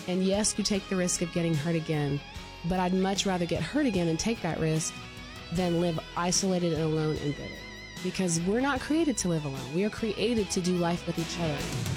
And yes, you take the risk of getting hurt again, but I'd much rather get hurt again and take that risk than live isolated and alone and bitter. Because we're not created to live alone. We are created to do life with each other.